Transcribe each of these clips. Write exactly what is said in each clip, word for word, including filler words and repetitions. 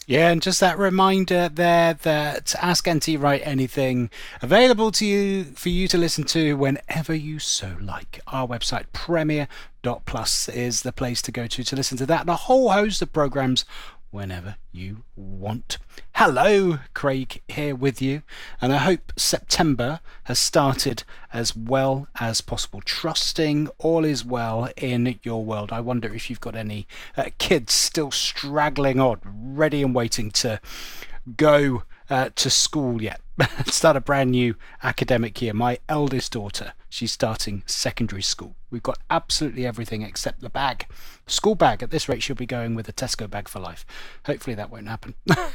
Yeah, and just that reminder there that Ask N T Wright Anything, available to you for you to listen to whenever you so like. Our website, premier dot plus, is the place to go to to listen to that and a whole host of programmes whenever you want. Hello, Craig here with you, and I hope September has started as well as possible. Trusting all is well in your world. I wonder if you've got any uh, kids still straggling on, ready and waiting to go uh, to school yet. Start a brand new academic year. My eldest daughter, she's starting secondary school. We've got absolutely everything except the bag. School bag. At this rate, she'll be going with a Tesco bag for life. Hopefully that won't happen.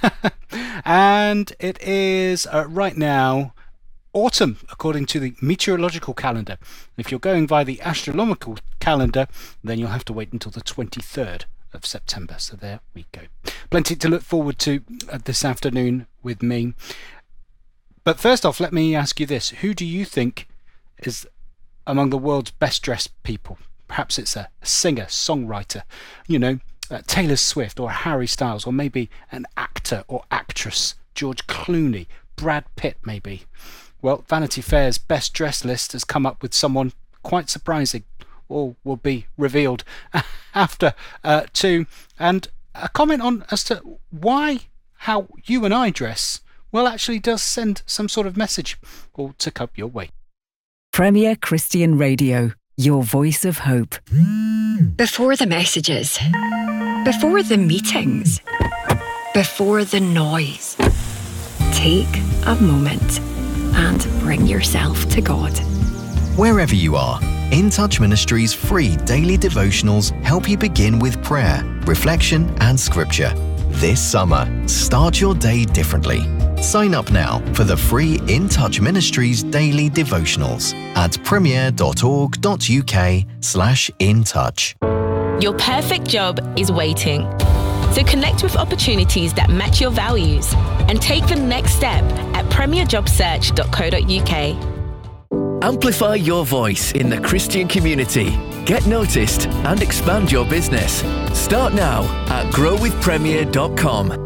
And it is uh, right now autumn, according to the meteorological calendar. If you're going by the astronomical calendar, then you'll have to wait until the twenty-third of September. So there we go. Plenty to look forward to uh, this afternoon with me. But first off, let me ask you this. Who do you think is among the world's best dressed people? Perhaps it's a singer, songwriter, you know, uh, Taylor Swift or Harry Styles, or maybe an actor or actress, George Clooney, Brad Pitt maybe. Well, Vanity Fair's best dressed list has come up with someone quite surprising. All will be revealed after uh, two. And a comment on as to why, how you and I dress, well, actually does send some sort of message all to come your way. Premier Christian Radio, your voice of hope. Before the messages, before the meetings, before the noise, take a moment and bring yourself to God. Wherever you are, In Touch Ministries' free daily devotionals help you begin with prayer, reflection, and scripture. This summer, start your day differently. Sign up now for the free In Touch Ministries daily devotionals at premier dot org dot u k slash in touch. Your perfect job is waiting. So connect with opportunities that match your values and take the next step at premier job search dot co dot u k. Amplify your voice in the Christian community. Get noticed and expand your business. Start now at grow with premier dot com.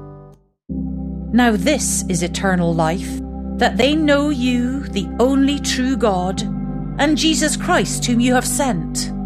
Now this is eternal life, that they know you, the only true God, and Jesus Christ whom you have sent.